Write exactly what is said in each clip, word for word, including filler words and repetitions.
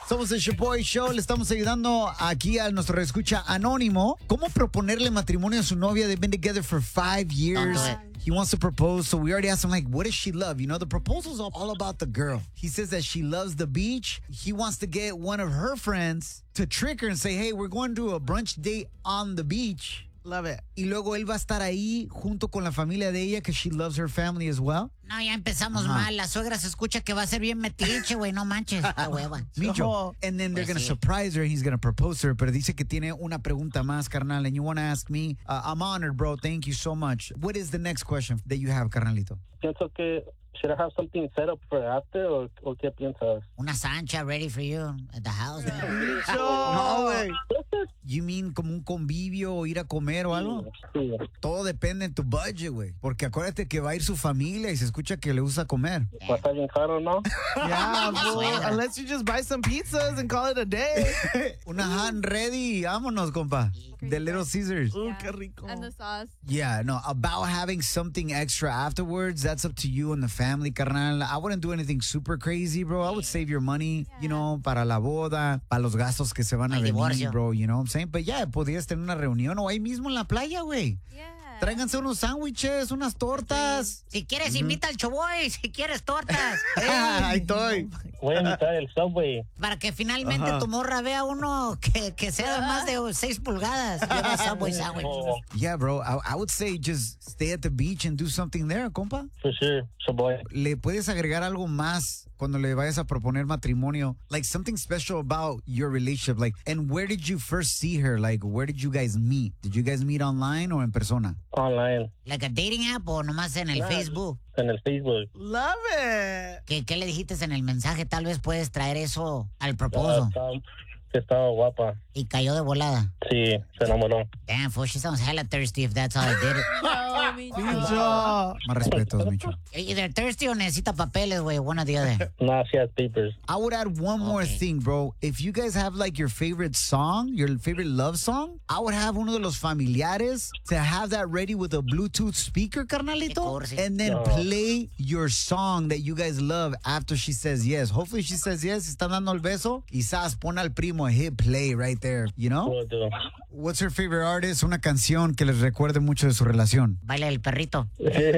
Somos el Shaboy Show. Le estamos ayudando aquí a nuestro escucha anónimo. ¿Cómo proponerle matrimonio a su novia? They've been together for five years. He wants to propose, so we already asked him, like, what does she love? You know, the proposal's all about the girl. He says that she loves the beach. He wants to get one of her friends to trick her and say, hey, we're going to a brunch date on the beach. Love it. Y luego él va a estar ahí junto con la familia de ella, because she loves her family as well. No, ya empezamos mal. La suegra se escucha que va a ser bien metiche, güey. No manches. Qué hueva. Micho. And then they're Pues going to sí. surprise her. He's going to propose to her. Pero dice que tiene una pregunta más, carnal. And you want to ask me? Uh, I'm honored, bro. Thank you so much. What is the next question that you have, carnalito? Pienso que, should I have something set up for after, o, o qué piensas? Una sancha ready for you at the house. man. No, güey. You mean como un convivio o ir a comer o algo? Sí. Todo depende de tu budget, güey. Porque acuérdate que va a ir su familia y se escucha que le gusta comer. Va a estar bien caro, ¿no? Yeah, fool. Suegra. Unless you just buy some pizzas and call it a day. Una hand ready. Vámonos, compa. De Little Caesars. Ooh, qué rico. And the sauce. Yeah, no, about having something extra afterwards, that's up to you and the family, carnal. I wouldn't do anything super crazy, bro. I would save your money, you know, para la boda, para los gastos que se van a El venir, divorcio. bro, you know what I'm saying? But yeah, podrías tener una reunión o ahí mismo en la playa, güey. Yeah. Tráiganse unos sándwiches, unas tortas. Si quieres, invita al choboy. Si quieres, tortas. Ahí estoy. Voy a invitar el Subway. Para que finalmente Ajá. tu morra vea uno que, que sea de más de seis pulgadas. Lleva Subway sandwich. Oh, Yeah, bro, I, I would say just stay at the beach and do something there, compa. for sure, Subway. ¿Le puedes agregar algo más cuando le vayas a proponer matrimonio? Like something special about your relationship. Like, and where did you first see her? Like, where did you guys meet? Did you guys meet online or en persona? Online, Like a dating app o nomás en el Facebook. en el Facebook. Love it. ¿Qué, ¿Qué le dijiste en el mensaje? Tal vez puedes traer eso al Ah, proposal. estaba- que estaba guapa. Y cayó de volada. Sí, se enamoró. Damn, fool, she sounds hella thirsty if that's how I did it. No, me too. Micho. Más respetos, Micho. Either thirsty o necesita papeles, güey. One or the other. No, she has papers. I would add one more Okay. thing, bro. If you guys have like your favorite song, your favorite love song, I would have uno de los familiares to have that ready with a Bluetooth speaker, carnalito, cursi. and then No. play your song that you guys love after she says yes. Hopefully she says yes, están dando el beso, y sas, pon al primo, hit play right there, you know? Will do. What's her favorite artist? Una canción que les recuerde mucho de su relación. Baila el perrito.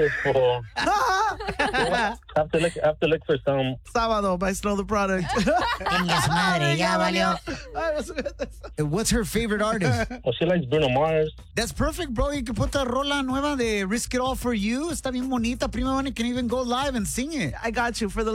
Oh. have to look. Have to look for some. Sábado by Snow the Product. Venga su madre, ya valió. Uh, What's her favorite artist? Well, she likes Bruno Mars. That's perfect, bro. You can put the rola nueva de Risk It All for You. Está bien bonita. Prima Bunny can even go live and sing it. I got you for the